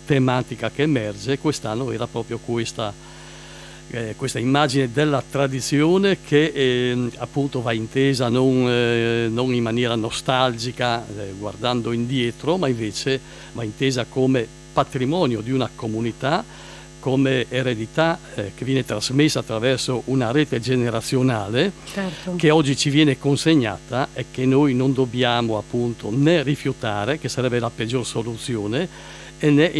tematica che emerge quest'anno era proprio questa immagine della tradizione che appunto va intesa non in maniera nostalgica, guardando indietro, ma invece va intesa come patrimonio di una comunità, come eredità che viene trasmessa attraverso una rete generazionale, certo, che oggi ci viene consegnata e che noi non dobbiamo appunto né rifiutare, che sarebbe la peggior soluzione, e né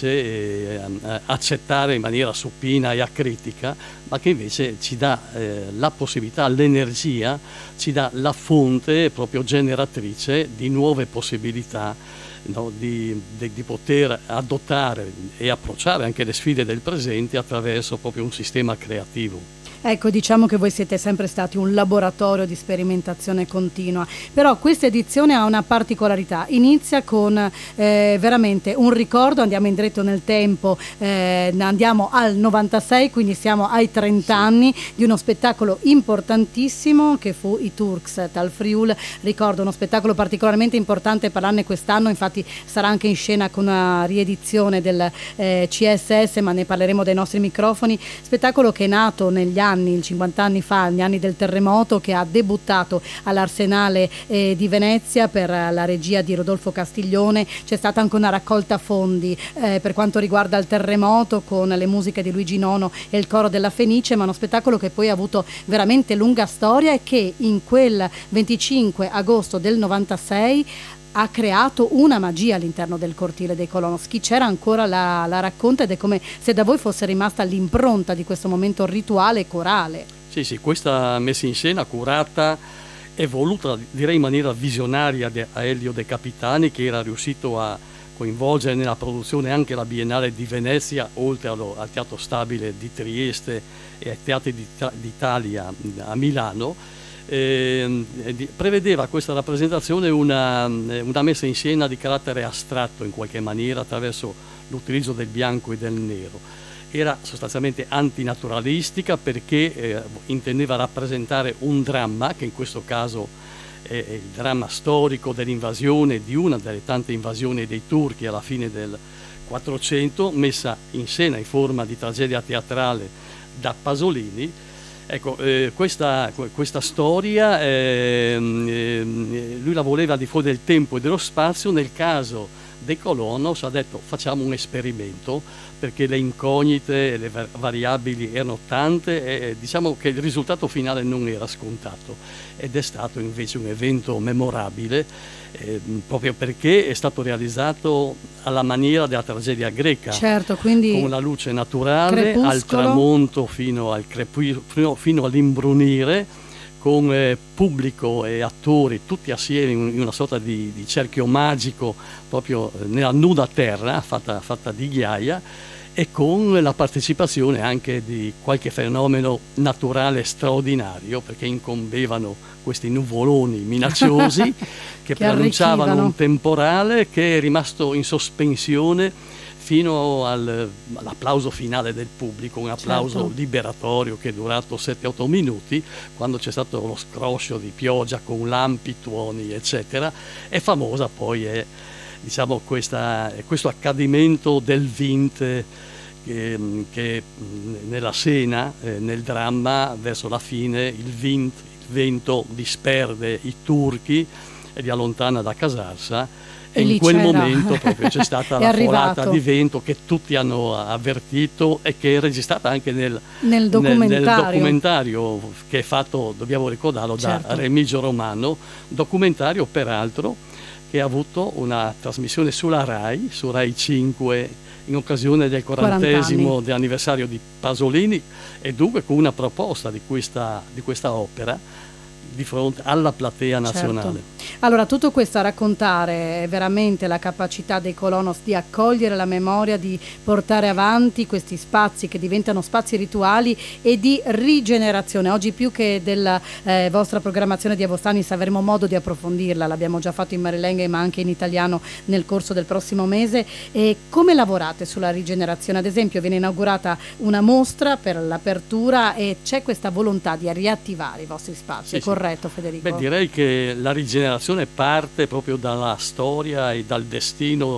invece accettare in maniera supina e acritica, ma che invece ci dà la possibilità, l'energia, ci dà la fonte proprio generatrice di nuove possibilità, no, di poter adottare e approcciare anche le sfide del presente attraverso proprio un sistema creativo. Ecco, diciamo che voi siete sempre stati un laboratorio di sperimentazione continua, però questa edizione ha una particolarità, inizia con veramente un ricordo, andiamo indietro nel tempo, andiamo al 96, quindi siamo ai 30 anni di uno spettacolo importantissimo che fu i Turks dal Friul. Ricordo uno spettacolo particolarmente importante per l'anno quest'anno, infatti sarà anche in scena con una riedizione del CSS, ma ne parleremo dai nostri microfoni. Spettacolo che è nato negli anni, 50 anni fa, negli anni del terremoto, che ha debuttato all'Arsenale di Venezia per la regia di Rodolfo Castiglione. C'è stata anche una raccolta fondi per quanto riguarda il terremoto, con le musiche di Luigi Nono e il coro della Fenice, ma uno spettacolo che poi ha avuto veramente lunga storia e che in quel 25 agosto del 96 ha creato una magia all'interno del cortile dei Colonos. Chi c'era ancora la racconta, ed è come se da voi fosse rimasta l'impronta di questo momento rituale e corale. Sì, questa messa in scena curata e voluta, direi in maniera visionaria, da Elio De Capitani, che era riuscito a coinvolgere nella produzione anche la Biennale di Venezia, oltre al Teatro Stabile di Trieste e ai Teatri d'Italia a Milano. Prevedeva questa rappresentazione una messa in scena di carattere astratto in qualche maniera, attraverso l'utilizzo del bianco e del nero. Era sostanzialmente antinaturalistica perché intendeva rappresentare un dramma, che in questo caso è il dramma storico dell'invasione, di una delle tante invasioni dei turchi alla fine del 400, messa in scena in forma di tragedia teatrale da Pasolini. Ecco, questa storia lui la voleva al di fuori del tempo e dello spazio. Nel caso dei Colonos ha detto: facciamo un esperimento, perché le incognite e le variabili erano tante e diciamo che il risultato finale non era scontato, ed è stato invece un evento memorabile, proprio perché è stato realizzato alla maniera della tragedia greca, certo, quindi con la luce naturale, crepuscolo, al tramonto fino all'imbrunire, con pubblico e attori tutti assieme in una sorta di cerchio magico, proprio nella nuda terra fatta di ghiaia, e con la partecipazione anche di qualche fenomeno naturale straordinario, perché incombevano questi nuvoloni minacciosi che preannunciavano un temporale che è rimasto in sospensione fino all'applauso finale del pubblico, un applauso certo, liberatorio che è durato 7-8 minuti, quando c'è stato lo scroscio di pioggia con lampi, tuoni, eccetera. E famosa poi è, diciamo, questo accadimento del Vint, che nella scena, nel dramma, verso la fine, il vento disperde i turchi e li allontana da Casarsa. E in quel momento proprio c'è stata la folata di vento che tutti hanno avvertito e che è registrata anche nel documentario che è fatto, dobbiamo ricordarlo, da Remigio Romano, documentario peraltro che ha avuto una trasmissione sulla Rai, su Rai 5, in occasione del 40° dell'anniversario di Pasolini, e dunque con una proposta di questa opera di fronte alla platea nazionale. Certo. Allora, tutto questo a raccontare veramente la capacità dei Colonos di accogliere la memoria, di portare avanti questi spazi che diventano spazi rituali e di rigenerazione. Oggi più che della vostra programmazione di Avostanis avremo modo di approfondirla, l'abbiamo già fatto in Marilenghe ma anche in italiano nel corso del prossimo mese. E come lavorate sulla rigenerazione? Ad esempio viene inaugurata una mostra per l'apertura e c'è questa volontà di riattivare i vostri spazi, è corretto Federico? Beh, direi che la rigenerazione parte proprio dalla storia e dal destino